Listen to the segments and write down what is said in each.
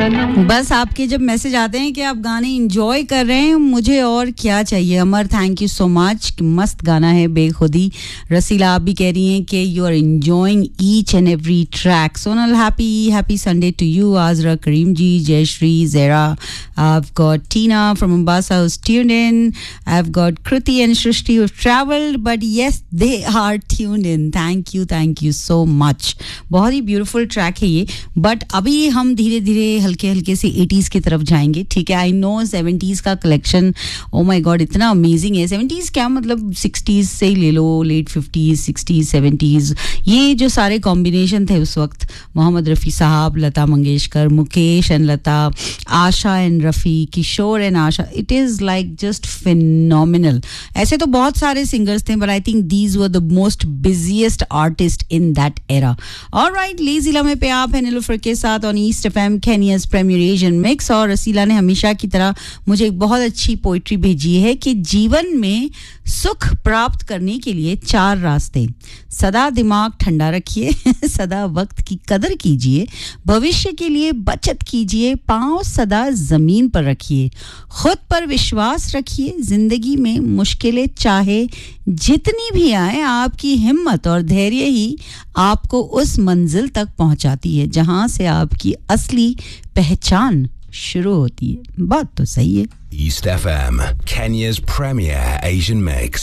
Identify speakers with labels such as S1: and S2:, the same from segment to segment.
S1: बस आपके जब मैसेज आते हैं कि आप गाने एंजॉय कर रहे हैं, मुझे और क्या चाहिए। अमर, थैंक यू सो मच, मस्त गाना है बेखुदी। रसीला, आप भी कह रही हैं कि you are enjoying each and every track. Sonal, happy Sunday to you. Ajara, Karim ji, Jayashree, ज़ेरा, I've got Tina from Mombasa who's tuned in. I've got Kruti and Shrishti who've traveled, but yes, they are tuned in. Thank you so much. बहुत ही beautiful track है ये, but अभी हम धीरे धीरे हल्के हल्के से 80s की तरफ जाएंगे, ठीक है। I know 70s का collection, oh my god, इतना amazing है। 70s क्या मतलब 60s से ही ले लो, late 50s, 60s, 70s, ये जो सारे combination थे उस वक्त, मोहम्मद रफ़ी साहब, Lata Mangeshkar, Mukesh and Lata, Asha and Rafi, Kishore and Asha, it is like just phenomenal. ऐसे तो बहुत सारे सिंगर्स थे, but I think these were the most busiest artist in that era. Alright, lazy लम्हे पे आप हैं नीलुफर के साथ on east FM, केनियाज़ premiere Asian mix. और रसीला ने हमेशा की तरह मुझे एक बहुत अच्छी पोइट्री भेजी है कि जीवन में सुख प्राप्त करने के लिए 4 रास्ते। सदा दिमाग ठंडा रखिए, सदा वक्त की कदर कीजिए, भविष्य के लिए बचत कीजिए, पांव सदा जमीन पर रखिए, खुद पर विश्वास रखिए, जिंदगी में मुश्किलें चाहे जितनी भी आए, आपकी हिम्मत और धैर्य ही आपको उस मंजिल तक पहुंचाती है जहां से आपकी असली पहचान शुरू होती है। बात तो सही है।
S2: East FM, Kenya's premier Asian mix.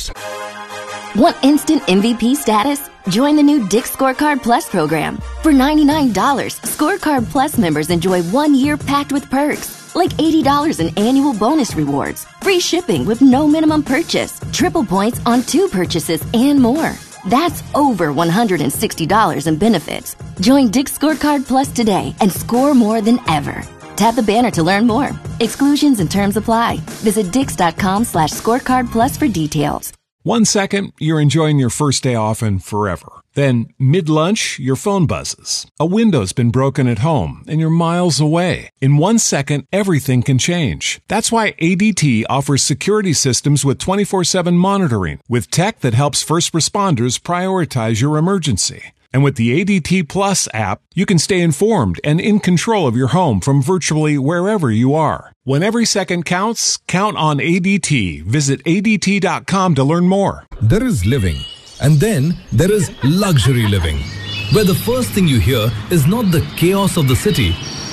S3: Want instant MVP status? Join the new Dick's Scorecard Plus program. For $99, Scorecard Plus members enjoy 1 year packed with perks, like $80 in annual bonus rewards, free shipping with no minimum purchase, triple points on 2 purchases, and more. That's over $160 in benefits. Join Dick's Scorecard Plus today and score more than ever. Tap the banner to learn more. Exclusions and terms apply. Visit Dix.com/scorecard plus for details.
S4: 1 second, you're enjoying your first day off and forever. Then, mid-lunch, your phone buzzes. A window's been broken at home and you're miles away. In 1 second, everything can change. That's why ADT offers security systems with 24/7 monitoring, with tech that helps first responders prioritize your emergency. And with the ADT Plus app, you can stay informed and in control of your home from virtually wherever you are. When every second counts, count on ADT. Visit ADT.com to learn more.
S5: There is living, and then there is luxury living, where the first thing you hear is not the chaos of the city,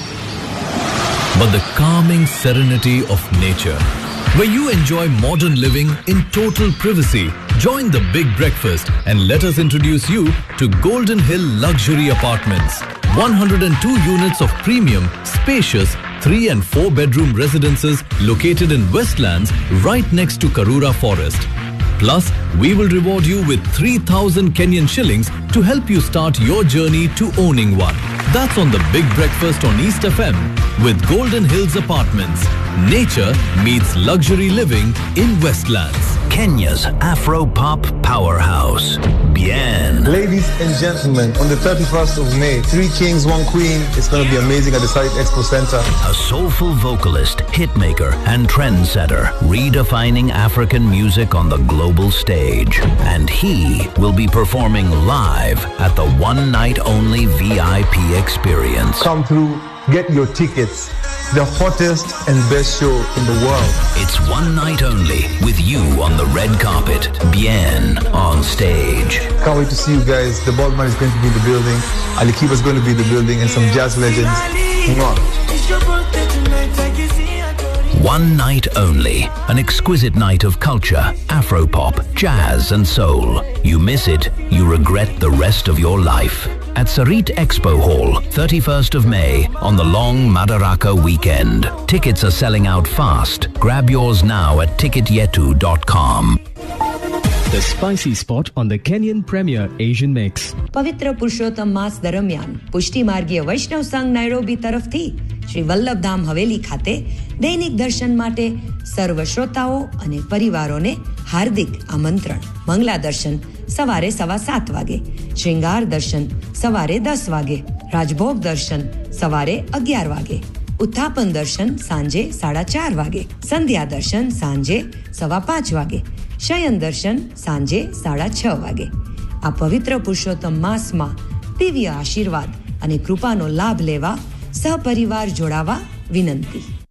S5: but the calming serenity of nature. Where you enjoy modern living in total privacy. Join the big breakfast and let us introduce you to Golden Hill Luxury Apartments. 102 units of premium, spacious 3 and 4 bedroom residences located in Westlands right next to Karura Forest. Plus, we will reward you with 3,000 Kenyan shillings to help you start your journey to owning one. That's on the Big Breakfast on East FM with Golden Hills Apartments. Nature meets luxury living in Westlands.
S2: Kenya's Afro-pop powerhouse, Bien.
S6: Ladies and gentlemen, on the 31st of May, 3 Kings, 1 Queen. It's going to be amazing at the Site Expo Center.
S2: A soulful vocalist, hitmaker, and trendsetter, redefining African music on the global stage. And he will be performing live at the one-night-only VIP experience.
S6: Come through, get your tickets. The hottest and best show in the world.
S2: It's one night only with you on the red carpet. Bien on stage.
S6: Can't wait to see you guys. The Baldman is going to be in the building. Ali Kiba is going to be in the building, and some jazz legends. Mwah.
S2: One night only. An exquisite night of culture, Afropop, jazz and soul. You miss it, you regret the rest of your life. At Sarit Expo Hall, 31st of May, on the long Madaraka weekend. Tickets are selling out fast. Grab yours now at ticketyetu.com.
S7: The spicy spot on the Kenyan Premier Asian Mix.
S8: પવિત્ર પુરુષોત્તમ માસ દરમિયાન પુષ્ટિ માર્ગીય વૈષ્ણવ સંઘ નાયરોબી તરફથી શ્રી વલ્લભધામ હવેલી ખાતે દૈનિક દર્શન માટે સર્વ શ્રોતાઓ અને પરિવારોને હાર્દિક આમંત્રણ. મંગલા દર્શન સવારે 7:15 વાગે, શ્રૃંગાર દર્શન સવારે 10 વાગે, રાજભોગ દર્શન સવારે 11 વાગે, ઉત્થાપન દર્શન સાંજે 4:30 વાગે, સંધ્યા દર્શન સાંજે 5:15 વાગે, શયન દર્શન સાંજે 6:30 વાગે. આ પવિત્ર પુરુષોત્તમ માસમાં દિવ્ય આશીર્વાદ અને કૃપાનો લાભ લેવા સહપરિવાર જોડાવા વિનંતી.